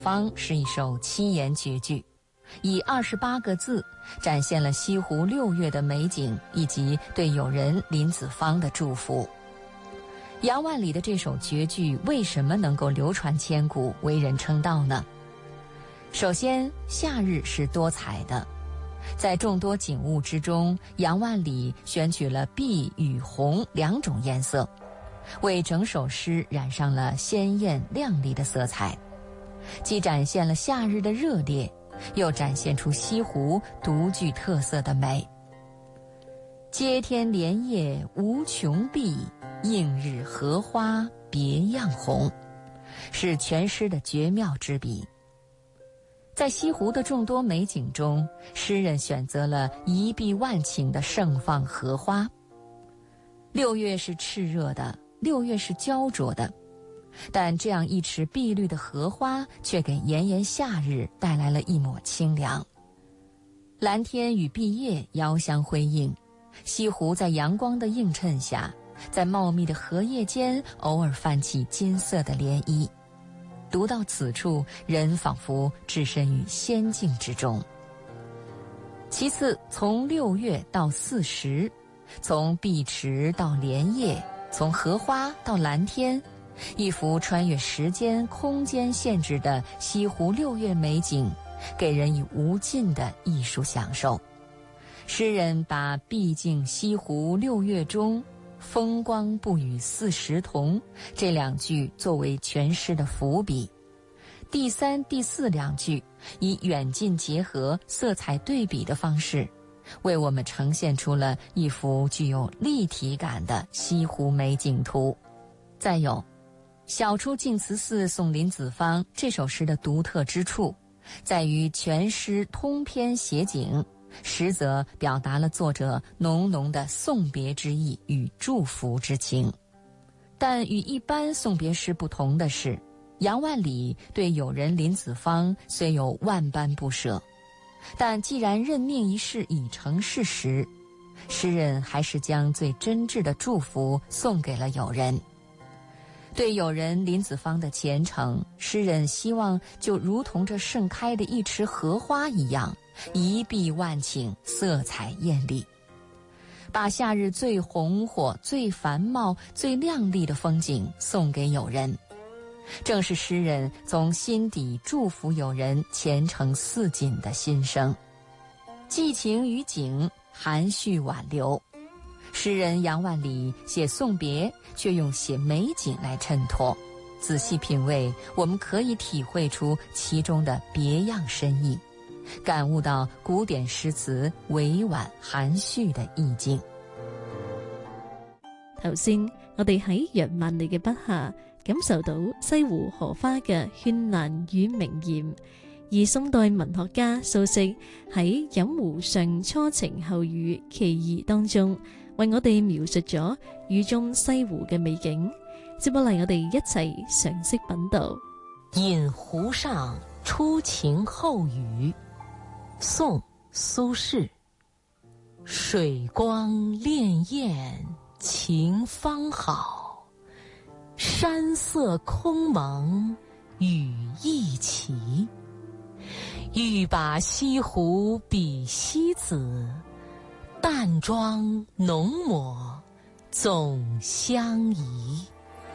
方是一首7言绝句，以28个字展现了西湖6月的美景以及对友人林子方的祝福。杨万里的这首绝句为什么能够流传千古，为人称道呢？首先，夏日是多彩的，在众多景物之中，杨万里选取了碧与红2种颜色，为整首诗染上了鲜艳亮丽的色彩，既展现了夏日的热烈，又展现出西湖独具特色的美。接天莲叶无穷碧，映日荷花别样红，是全诗的绝妙之笔。在西湖的众多美景中，诗人选择了一碧万顷的盛放荷花。6月是炽热的，6月是焦灼的，但这样一池碧绿的荷花却给炎炎夏日带来了一抹清凉。蓝天与碧叶遥相辉映，西湖在阳光的映衬下，在茂密的荷叶间偶尔泛起金色的涟漪。读到此处，人仿佛置身于仙境之中。其次，从6月到4时，从碧池到莲叶，从荷花到蓝天，一幅穿越时间空间限制的西湖6月美景，给人以无尽的艺术享受。诗人把毕竟西湖6月中风光不与4时同这2句作为全诗的伏笔，第3、第4两句以远近结合、色彩对比的方式，为我们呈现出了一幅具有立体感的西湖美景图。再有，晓出净慈寺送林子方这首诗的独特之处，在于全诗通篇写景，实则表达了作者浓浓的送别之意与祝福之情。但与一般送别诗不同的是，杨万里对友人林子方虽有万般不舍，但既然任命一事已成事实，诗人还是将最真挚的祝福送给了友人。对友人林子方的虔诚，诗人希望就如同这盛开的一池荷花一样，一碧万顷，色彩艳丽，把夏日最红火、最繁茂、最亮丽的风景送给友人。正是诗人从心底祝福友人前程似锦的心声。寄情于景，含蓄挽留。诗人杨万里写送别，却用写美景来衬托。仔细品味，我们可以体会出其中的别样深意，感悟到古典诗詞委婉含蓄的意境。 頭先我哋喺楊萬里嘅筆下感受到西湖荷花嘅絢爛與明豔，而宋代文學家蘇軾喺《飲湖上初晴後雨其異》當中，為我哋描述咗雨中西湖嘅美景。接落嚟我哋一齊嘗識品讀《 飲湖上初晴後雨》，宋·蘇軾。水光潋滟晴方好，山色空蒙雨亦奇。欲把西湖比西子，淡妆浓抹总相宜。